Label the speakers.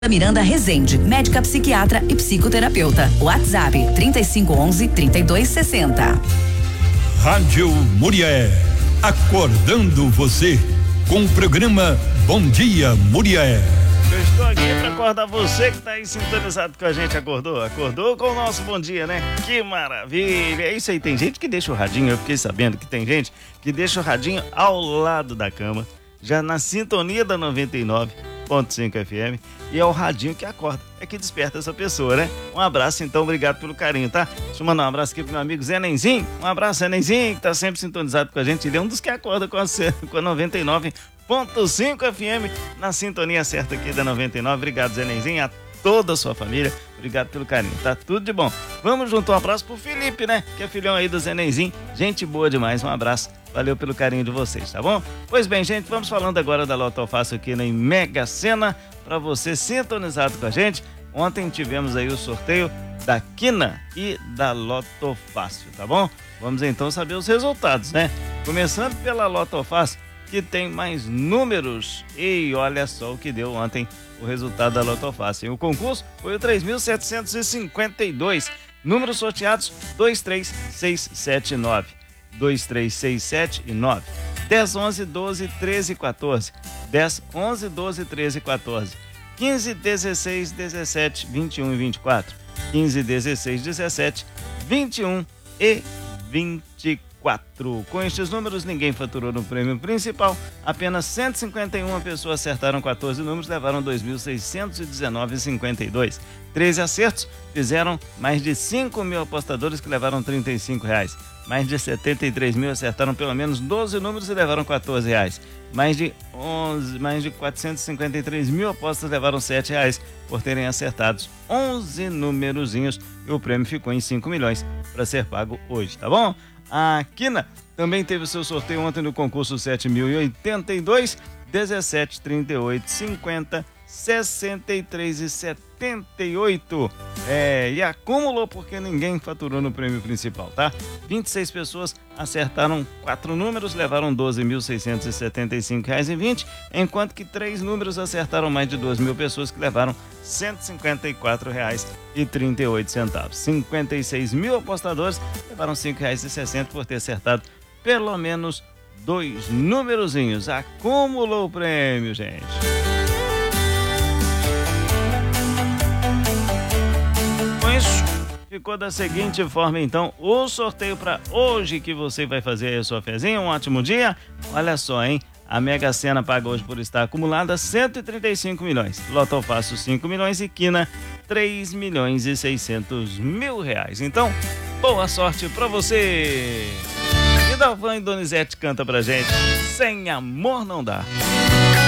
Speaker 1: Miranda Rezende, médica psiquiatra e psicoterapeuta. WhatsApp 3511-3260.
Speaker 2: Rádio Murié, acordando você com o programa Bom Dia Murié.
Speaker 3: Eu estou aqui para acordar você que está aí sintonizado com a gente. Acordou com o nosso Bom Dia, né? Que maravilha! É isso aí, tem gente que deixa o radinho, eu fiquei sabendo que tem gente que deixa o radinho ao lado da cama, já na sintonia da 99.5 FM, e é o radinho que acorda, é que desperta essa pessoa, né? Um abraço então, obrigado pelo carinho, tá? Deixa eu mandar um abraço aqui pro meu amigo Zé Nenzinho. Um abraço, Zé Nenzinho, que tá sempre sintonizado com a gente. Ele é um dos que acorda com a 99.5 FM, na sintonia certa aqui da 99. Obrigado, Zé Nenzinho, a toda a sua família. Obrigado pelo carinho, tá tudo de bom. Vamos junto, um abraço pro Felipe, né? Que é filhão aí do Zé Nenzinho. Gente boa demais, um abraço. Valeu pelo carinho de vocês, tá bom? Pois bem, gente, vamos falando agora da Loto Fácil aqui na Mega Sena, para você sintonizado com a gente. Ontem tivemos aí o sorteio da Quina e da Loto Fácil, tá bom? Vamos então saber os resultados, né? Começando pela Loto Fácil, que tem mais números. E olha só o que deu ontem o resultado da Loto Fácil. O concurso foi o 3.752. Números sorteados 23679. 2367 e 9, 10, 11, 12, 13 e 14, 10, 11, 12, 13 e 14, 15, 16, 17, 21 e 24, 15, 16, 17, 21 e 24. Com estes números, ninguém faturou no prêmio principal. Apenas 151 pessoas acertaram 14 números, levaram 2.619,52. 13 acertos fizeram mais de 5 mil apostadores que levaram R$35. Mais de 73 mil acertaram pelo menos 12 números e levaram R$14. Mais de 453 mil apostas levaram R$7 por terem acertados 11 numerozinhos, e o prêmio ficou em 5 milhões para ser pago hoje, tá bom? A Quina também teve seu sorteio ontem no concurso 7.082, 17, 38, 50, 63 e 78. E acumulou porque ninguém faturou no prêmio principal, tá? 26 pessoas acertaram 4 números, levaram R$12.675,20, enquanto que 3 números acertaram mais de 2.000 pessoas, que levaram R$154,38. 56 mil apostadores levaram R$5,60 por ter acertado pelo menos 2 numerozinhos. Acumulou o prêmio, gente. Ficou da seguinte forma, então, o sorteio para hoje, que você vai fazer aí a sua fezinha. Um ótimo dia. Olha só, hein? A Mega Sena paga hoje por estar acumulada 135 milhões. Loto Fácil 5 milhões e Quina 3.600.000 reais. Então, boa sorte para você. E Dalvan e Donizete canta pra gente: Sem Amor Não Dá.